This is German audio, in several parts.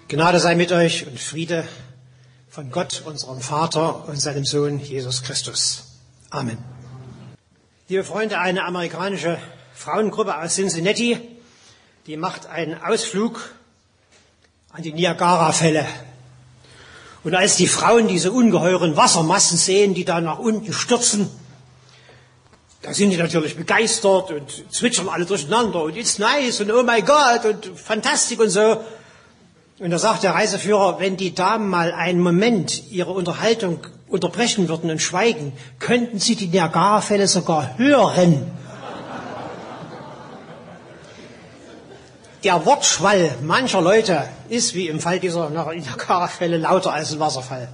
Gnade sei mit euch und Friede von Gott, unserem Vater und seinem Sohn Jesus Christus. Amen. Liebe Freunde, eine amerikanische Frauengruppe aus Cincinnati, die macht einen Ausflug an die Niagara-Fälle. Und als die Frauen diese ungeheuren Wassermassen sehen, die da nach unten stürzen, da sind die natürlich begeistert und zwitschern alle durcheinander und it's nice und oh my God und fantastisch und so. Und da sagt der Reiseführer, wenn die Damen mal einen Moment ihre Unterhaltung unterbrechen würden und schweigen, könnten sie die Niagara-Fälle sogar hören. Der Wortschwall mancher Leute ist, wie im Fall dieser Niagara-Fälle, lauter als ein Wasserfall.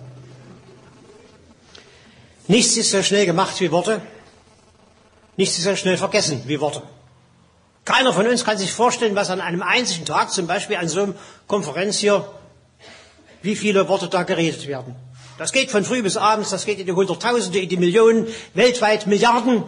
Nichts ist so schnell gemacht wie Worte. Nichts ist so schnell vergessen wie Worte. Keiner von uns kann sich vorstellen, was an einem einzigen Tag, zum Beispiel an so einer Konferenz hier, wie viele Worte da geredet werden. Das geht von früh bis abends, das geht in die Hunderttausende, in die Millionen, weltweit Milliarden,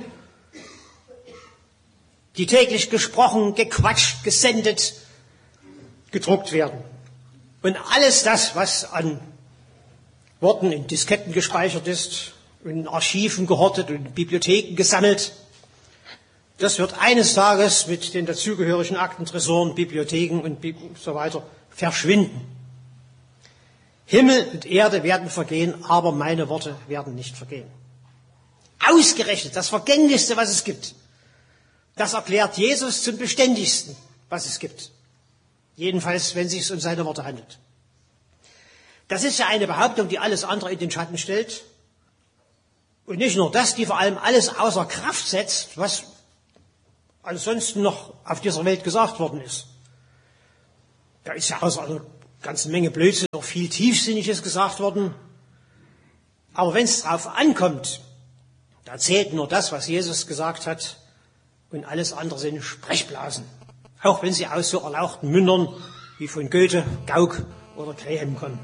die täglich gesprochen, gequatscht, gesendet, gedruckt werden. Und alles das, was an Worten in Disketten gespeichert ist, in Archiven gehortet und in Bibliotheken gesammelt, das wird eines Tages mit den dazugehörigen Aktentresoren, Bibliotheken und so weiter verschwinden. Himmel und Erde werden vergehen, aber meine Worte werden nicht vergehen. Ausgerechnet das Vergänglichste, was es gibt, das erklärt Jesus zum Beständigsten, was es gibt. Jedenfalls, wenn es sich um seine Worte handelt. Das ist ja eine Behauptung, die alles andere in den Schatten stellt. Und nicht nur das, die vor allem alles außer Kraft setzt, was ansonsten noch auf dieser Welt gesagt worden ist. Da ist ja außer einer ganzen Menge Blödsinn noch viel Tiefsinniges gesagt worden. Aber wenn es drauf ankommt, da zählt nur das, was Jesus gesagt hat, und alles andere sind Sprechblasen. Auch wenn sie aus so erlauchten Mündern wie von Goethe, Gauck oder Graham kommen.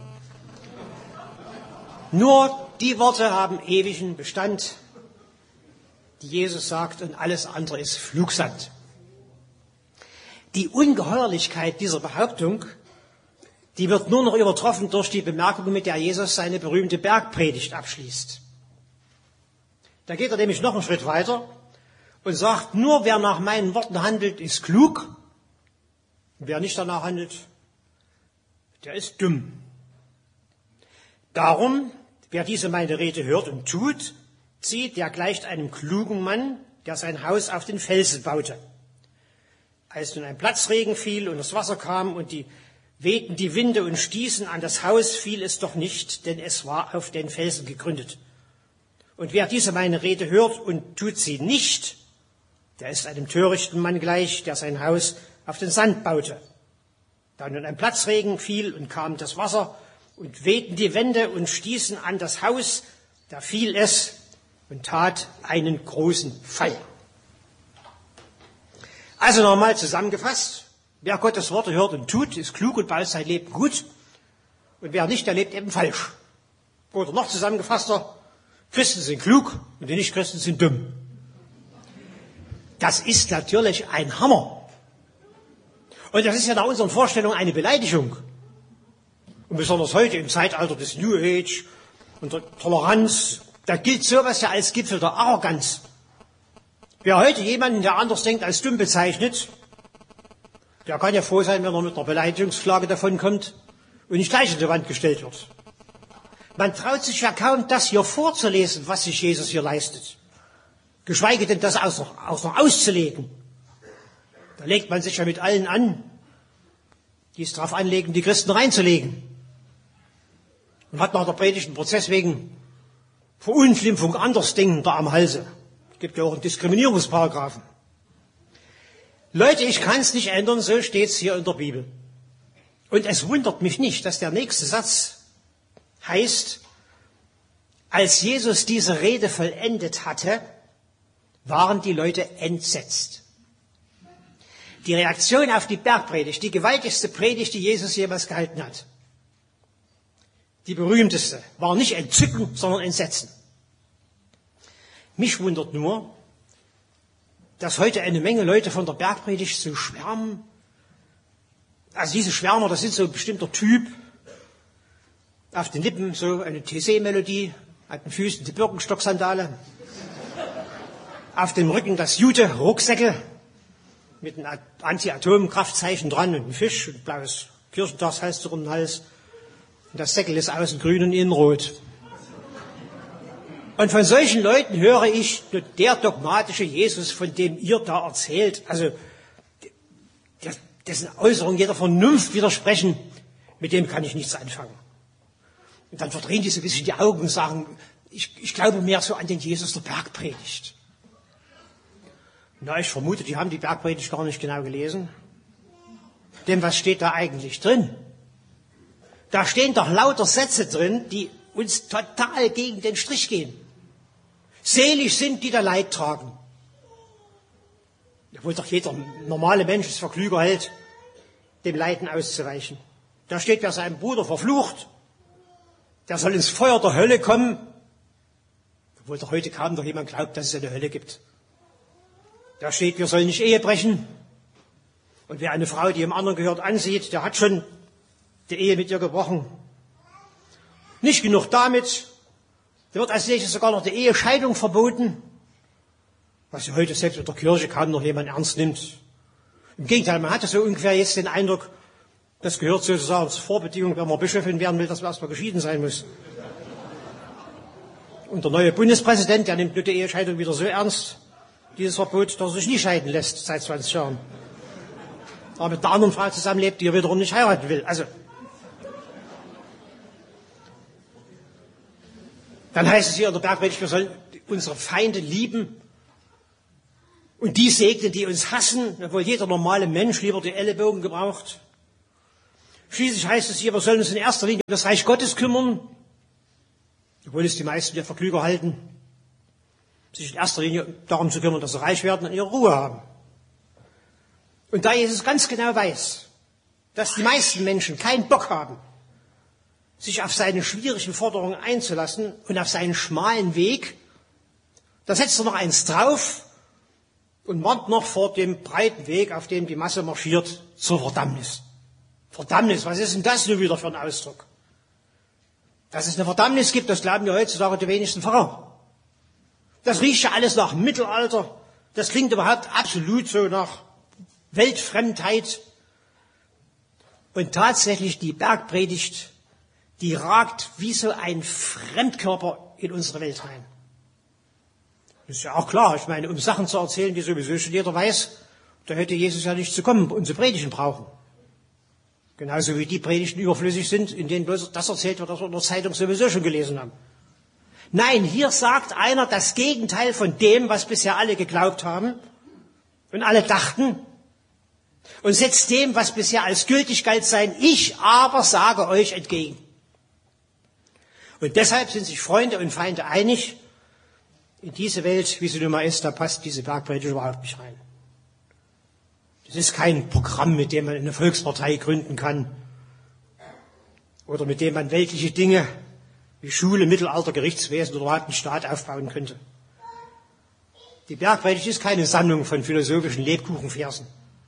Nur die Worte haben ewigen Bestand, die Jesus sagt, und alles andere ist Flugsand. Die Ungeheuerlichkeit dieser Behauptung, die wird nur noch übertroffen durch die Bemerkung, mit der Jesus seine berühmte Bergpredigt abschließt. Da geht er nämlich noch einen Schritt weiter und sagt, nur wer nach meinen Worten handelt, ist klug. Und wer nicht danach handelt, der ist dumm. Darum, wer diese meine Rede hört und tut, der gleicht einem klugen Mann, der sein Haus auf den Felsen baute. Als nun ein Platzregen fiel und das Wasser kam und die wehten die Winde und stießen an das Haus, fiel es doch nicht, denn es war auf den Felsen gegründet. Und wer diese meine Rede hört und tut sie nicht, der ist einem törichten Mann gleich, der sein Haus auf den Sand baute. Da nun ein Platzregen fiel und kam das Wasser und wehten die Wände und stießen an das Haus, da fiel es und tat einen großen Fall. Also nochmal zusammengefasst, wer Gottes Worte hört und tut, ist klug und baut sein Leben gut. Und wer nicht, der lebt eben falsch. Oder noch zusammengefasster, Christen sind klug und die Nichtchristen sind dumm. Das ist natürlich ein Hammer. Und das ist ja nach unseren Vorstellungen eine Beleidigung. Und besonders heute im Zeitalter des New Age und der Toleranz, da gilt sowas ja als Gipfel der Arroganz. Wer heute jemanden, der anders denkt, als dumm bezeichnet, der kann ja froh sein, wenn er mit einer Beleidigungsklage davonkommt und nicht gleich in die Wand gestellt wird. Man traut sich ja kaum, das hier vorzulesen, was sich Jesus hier leistet. Geschweige denn, das auch noch auszulegen. Da legt man sich ja mit allen an, die es darauf anlegen, die Christen reinzulegen. Und hat nach der Predigt einen Prozess wegen Verunglimpfung Andersdenkender am Halse. Es gibt ja auch einen Diskriminierungsparagraphen. Leute, ich kann es nicht ändern, so steht es hier in der Bibel. Und es wundert mich nicht, dass der nächste Satz heißt, als Jesus diese Rede vollendet hatte, waren die Leute entsetzt. Die Reaktion auf die Bergpredigt, die gewaltigste Predigt, die Jesus jemals gehalten hat, die berühmteste, war nicht Entzücken, sondern Entsetzen. Mich wundert nur, dass heute eine Menge Leute von der Bergpredigt so schwärmen, Also diese Schwärmer, das sind so ein bestimmter Typ. Auf den Lippen so eine TC-Melodie, an den Füßen die Birkenstock-Sandale. Auf dem Rücken das Jute-Rucksäckel mit einem Anti-Atom-Kraftzeichen dran und ein Fisch und ein blaues Kirchentagshalster um den Hals. Und das Säckel ist außen grün und innen rot. Und von solchen Leuten höre ich, der dogmatische Jesus, von dem ihr da erzählt, also dessen Äußerungen jeder Vernunft widersprechen, mit dem kann ich nichts anfangen. Und dann verdrehen die so ein bisschen die Augen und sagen, ich glaube mehr so an den Jesus der Bergpredigt. Na, ich vermute, die haben die Bergpredigt gar nicht genau gelesen. Denn was steht da eigentlich drin? Da stehen doch lauter Sätze drin, die uns total gegen den Strich gehen. Selig sind, die da Leid tragen. Obwohl doch jeder normale Mensch es für klüger hält, dem Leiden auszuweichen. Da steht, wer seinen Bruder verflucht, der soll ins Feuer der Hölle kommen. Obwohl doch heute kaum noch jemand glaubt, dass es eine Hölle gibt. Da steht, wir sollen nicht Ehe brechen. Und wer eine Frau, die dem anderen gehört, ansieht, der hat schon die Ehe mit ihr gebrochen. Nicht genug damit, da wird als nächstes sogar noch die Ehescheidung verboten, was ja heute selbst in der Kirche kaum noch jemand ernst nimmt. Im Gegenteil, man hatte so ungefähr jetzt den Eindruck, das gehört sozusagen zur Vorbedingung, wenn man Bischöfin werden will, dass man erstmal geschieden sein muss. Und der neue Bundespräsident, der nimmt nur die Ehescheidung wieder so ernst, dieses Verbot, dass er sich nie scheiden lässt seit 20 Jahren. Aber mit einer anderen Frau zusammenlebt, die er wiederum nicht heiraten will. Also, dann heißt es hier in der Bergpredigt, wir sollen unsere Feinde lieben und die segnen, die uns hassen, obwohl jeder normale Mensch lieber die Ellenbogen gebraucht. Schließlich heißt es hier, wir sollen uns in erster Linie um das Reich Gottes kümmern, obwohl es die meisten ja für klüger halten, sich in erster Linie darum zu kümmern, dass sie reich werden und ihre Ruhe haben. Und da Jesus ganz genau weiß, dass die meisten Menschen keinen Bock haben, sich auf seine schwierigen Forderungen einzulassen und auf seinen schmalen Weg, da setzt er noch eins drauf und warnt noch vor dem breiten Weg, auf dem die Masse marschiert, zur Verdammnis. Verdammnis, was ist denn das nun wieder für ein Ausdruck? Dass es eine Verdammnis gibt, das glauben wir heutzutage die wenigsten Pfarrer. Das riecht ja alles nach Mittelalter. Das klingt überhaupt absolut so nach Weltfremdheit. Und tatsächlich die Bergpredigt, die ragt wie so ein Fremdkörper in unsere Welt rein. Das ist ja auch klar. Ich meine, um Sachen zu erzählen, die sowieso schon jeder weiß, da hätte Jesus ja nicht zu kommen und zu predigen brauchen. Genauso wie die Predigten überflüssig sind, in denen bloß das erzählt wird, was wir in der Zeitung sowieso schon gelesen haben. Nein, hier sagt einer das Gegenteil von dem, was bisher alle geglaubt haben und alle dachten, und setzt dem, was bisher als gültig galt, sein Ich aber sage euch entgegen. Und deshalb sind sich Freunde und Feinde einig, in diese Welt, wie sie nun mal ist, da passt diese Bergpredigt überhaupt nicht rein. Das ist kein Programm, mit dem man eine Volkspartei gründen kann oder mit dem man weltliche Dinge wie Schule, Mittelalter, Gerichtswesen oder überhaupt einen Staat aufbauen könnte. Die Bergpredigt ist keine Sammlung von philosophischen Lebkuchenversen.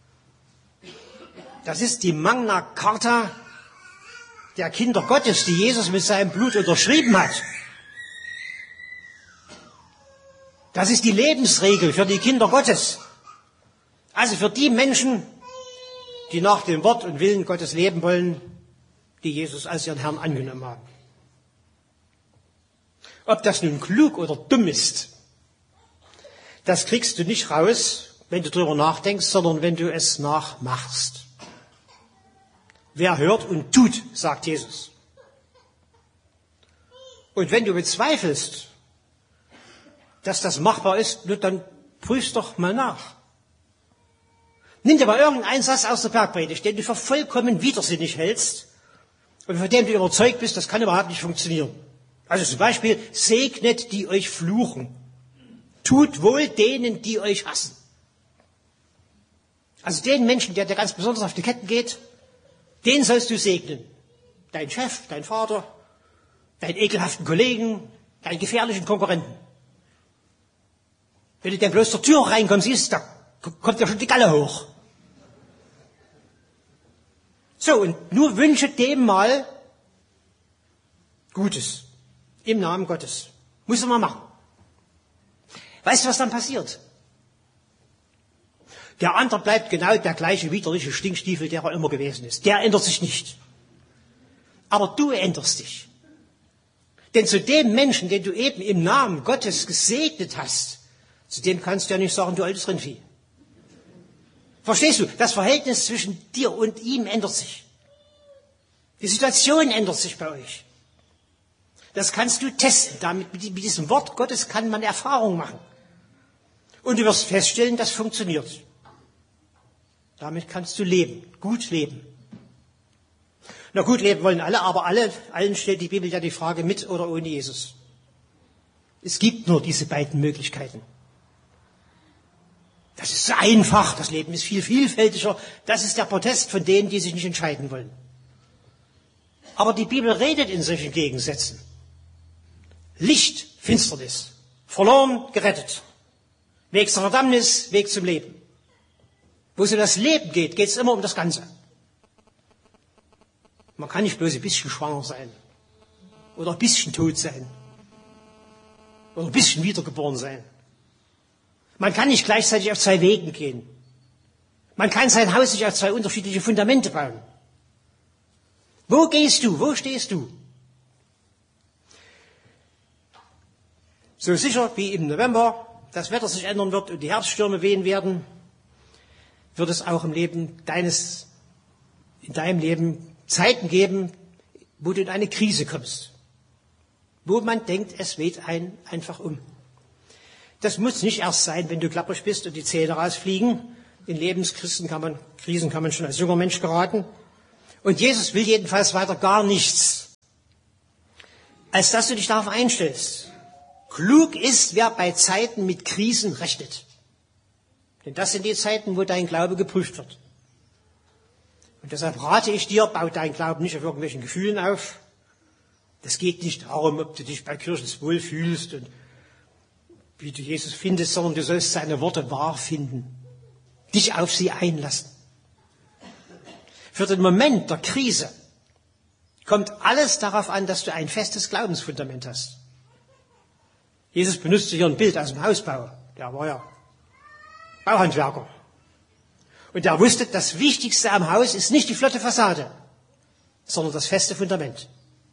Das ist die Magna Carta der Kinder Gottes, die Jesus mit seinem Blut unterschrieben hat. Das ist die Lebensregel für die Kinder Gottes. Also für die Menschen, die nach dem Wort und Willen Gottes leben wollen, die Jesus als ihren Herrn angenommen haben. Ob das nun klug oder dumm ist, das kriegst du nicht raus, wenn du drüber nachdenkst, sondern wenn du es nachmachst. Wer hört und tut, sagt Jesus. Und wenn du bezweifelst, dass das machbar ist, dann prüf's doch mal nach. Nimm dir mal irgendeinen Satz aus der Bergpredigt, den du für vollkommen widersinnig hältst und von dem du überzeugt bist, das kann überhaupt nicht funktionieren. Also zum Beispiel, segnet, die euch fluchen. Tut wohl denen, die euch hassen. Also den Menschen, der dir ganz besonders auf die Ketten geht, den sollst du segnen. Dein Chef, dein Vater, deinen ekelhaften Kollegen, deinen gefährlichen Konkurrenten. Wenn du dann bloß zur Tür reinkommst, siehst, da kommt ja schon die Galle hoch. So, und nur wünsche dem mal Gutes. Im Namen Gottes. Muss man machen. Weißt du, was dann passiert? Der andere bleibt genau der gleiche widerliche Stinkstiefel, der er immer gewesen ist. Der ändert sich nicht. Aber du änderst dich. Denn zu dem Menschen, den du eben im Namen Gottes gesegnet hast, zu dem kannst du ja nicht sagen, du altes Rindvieh. Verstehst du? Das Verhältnis zwischen dir und ihm ändert sich. Die Situation ändert sich bei euch. Das kannst du testen. Damit, mit diesem Wort Gottes kann man Erfahrung machen. Und du wirst feststellen, das funktioniert. Damit kannst du leben, gut leben. Na gut, leben wollen alle, aber allen stellt die Bibel ja die Frage, mit oder ohne Jesus. Es gibt nur diese beiden Möglichkeiten. Das ist einfach, das Leben ist viel vielfältiger. Das ist der Protest von denen, die sich nicht entscheiden wollen. Aber die Bibel redet in solchen Gegensätzen. Licht, Finsternis, verloren, gerettet. Weg zur Verdammnis, Weg zum Leben. Wo es um das Leben geht, geht es immer um das Ganze. Man kann nicht bloß ein bisschen schwanger sein oder ein bisschen tot sein oder ein bisschen wiedergeboren sein. Man kann nicht gleichzeitig auf zwei Wegen gehen. Man kann sein Haus nicht auf zwei unterschiedliche Fundamente bauen. Wo gehst du? Wo stehst du? So sicher wie im November das Wetter sich ändern wird und die Herbststürme wehen werden, wird es auch im Leben in deinem Leben Zeiten geben, wo du in eine Krise kommst. Wo man denkt, es weht einen einfach um. Das muss nicht erst sein, wenn du klapprig bist und die Zähne rausfliegen. In Lebenskrisen kann man schon als junger Mensch geraten. Und Jesus will jedenfalls weiter gar nichts, als dass du dich darauf einstellst. Klug ist, wer bei Zeiten mit Krisen rechnet. Denn das sind die Zeiten, wo dein Glaube geprüft wird. Und deshalb rate ich dir, bau deinen Glauben nicht auf irgendwelchen Gefühlen auf. Das geht nicht darum, ob du dich bei Kirchen wohl fühlst und wie du Jesus findest, sondern du sollst seine Worte wahr finden. Dich auf sie einlassen. Für den Moment der Krise kommt alles darauf an, dass du ein festes Glaubensfundament hast. Jesus benutzte hier ein Bild aus dem Hausbau. Der war ja Bauhandwerker. Und der wusste, das Wichtigste am Haus ist nicht die flotte Fassade, sondern das feste Fundament.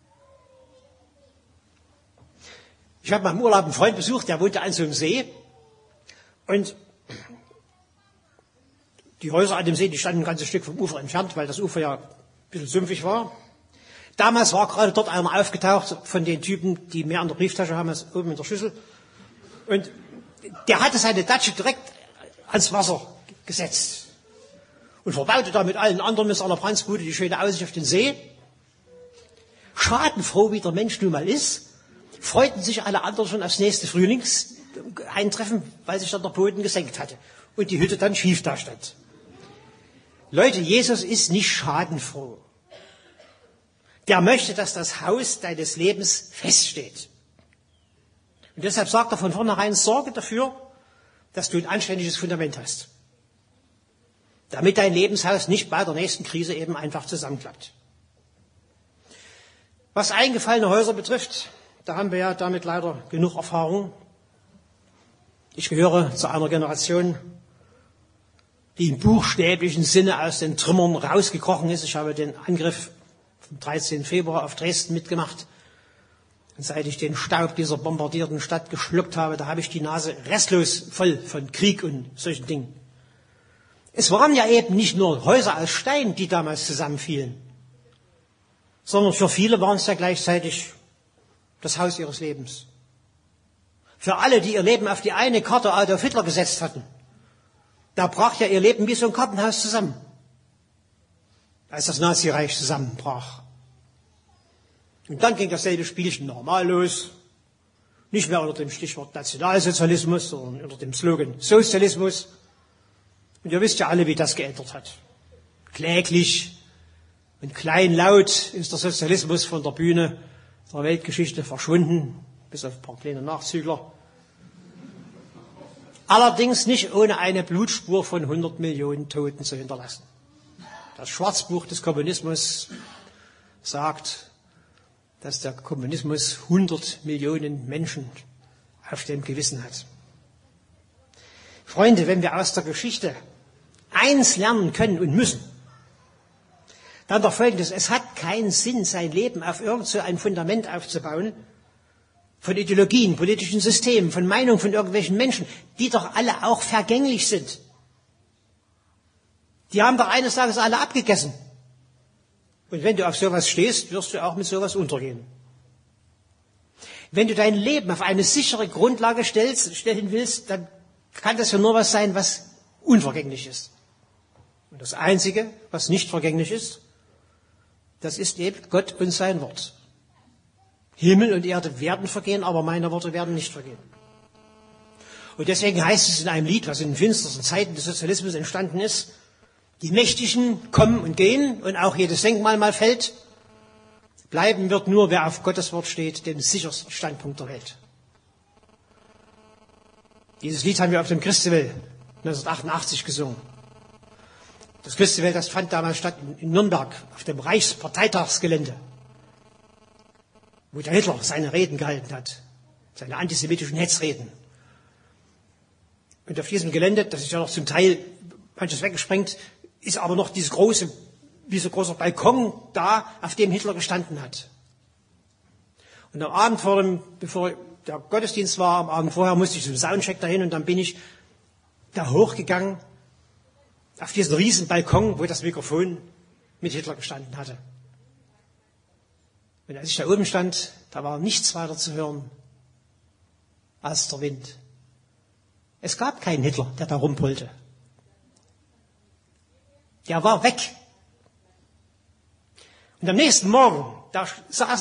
Ich habe mal im Urlaub einen Freund besucht, der wohnte an so einem See. Und die Häuser an dem See, die standen ein ganzes Stück vom Ufer entfernt, weil das Ufer ja ein bisschen sumpfig war. Damals war gerade dort einer aufgetaucht von den Typen, die mehr an der Brieftasche haben als oben in der Schüssel. Und der hatte seine Datsche direkt ans Wasser gesetzt. Und verbaute da mit allen anderen mit seiner Franzbude die schöne Aussicht auf den See. Schadenfroh, wie der Mensch nun mal ist, freuten sich alle anderen schon aufs nächste Frühlingseintreffen, weil sich dann der Boden gesenkt hatte und die Hütte dann schief da stand. Leute, Jesus ist nicht schadenfroh. Der möchte, dass das Haus deines Lebens feststeht. Und deshalb sagt er von vornherein, sorge dafür, dass du ein anständiges Fundament hast. Damit dein Lebenshaus nicht bei der nächsten Krise eben einfach zusammenklappt. Was eingefallene Häuser betrifft, da haben wir ja damit leider genug Erfahrung. Ich gehöre zu einer Generation, die im buchstäblichen Sinne aus den Trümmern rausgekrochen ist. Ich habe den Angriff vom 13. Februar auf Dresden mitgemacht. Und seit ich den Staub dieser bombardierten Stadt geschluckt habe, da habe ich die Nase restlos voll von Krieg und solchen Dingen. Es waren ja eben nicht nur Häuser aus Stein, die damals zusammenfielen, sondern für viele waren es ja gleichzeitig das Haus ihres Lebens. Für alle, die ihr Leben auf die eine Karte Adolf Hitler gesetzt hatten, da brach ja ihr Leben wie so ein Kartenhaus zusammen, als das Nazireich zusammenbrach. Und dann ging dasselbe Spielchen normal los, nicht mehr unter dem Stichwort Nationalsozialismus, sondern unter dem Slogan Sozialismus. Und ihr wisst ja alle, wie das geändert hat. Kläglich und kleinlaut ist der Sozialismus von der Bühne der Weltgeschichte verschwunden, bis auf ein paar kleine Nachzügler. Allerdings nicht ohne eine Blutspur von 100 Millionen Toten zu hinterlassen. Das Schwarzbuch des Kommunismus sagt, dass der Kommunismus 100 Millionen Menschen auf dem Gewissen hat. Freunde, wenn wir aus der Geschichte eins lernen können und müssen, dann doch Folgendes: Es hat keinen Sinn, sein Leben auf irgend so ein Fundament aufzubauen von Ideologien, politischen Systemen, von Meinungen von irgendwelchen Menschen, die doch alle auch vergänglich sind. Die haben doch eines Tages alle abgegessen. Und wenn du auf sowas stehst, wirst du auch mit sowas untergehen. Wenn du dein Leben auf eine sichere Grundlage stellen willst, dann kann das ja nur was sein, was unvergänglich ist. Und das Einzige, was nicht vergänglich ist, das ist eben Gott und sein Wort. Himmel und Erde werden vergehen, aber meine Worte werden nicht vergehen. Und deswegen heißt es in einem Lied, was in den finstersten Zeiten des Sozialismus entstanden ist: Die Mächtigen kommen und gehen und auch jedes Denkmal mal fällt. Bleiben wird nur, wer auf Gottes Wort steht, dem sichersten Standpunkt der Welt. Dieses Lied haben wir auf dem Christabel 1988 gesungen. Das Christabel, das fand damals statt in Nürnberg auf dem Reichsparteitagsgelände, wo der Hitler seine Reden gehalten hat, seine antisemitischen Hetzreden. Und auf diesem Gelände, das ist ja noch zum Teil manches weggesprengt, ist aber noch dieser großer Balkon da, auf dem Hitler gestanden hat. Und am Abend bevor der Gottesdienst war, am Abend vorher musste ich zum Soundcheck dahin und dann bin ich da hochgegangen auf diesen riesen Balkon, wo das Mikrofon mit Hitler gestanden hatte. Und als ich da oben stand, da war nichts weiter zu hören als der Wind. Es gab keinen Hitler, der da rumpollte. Der war weg. Und am nächsten Morgen, da saßen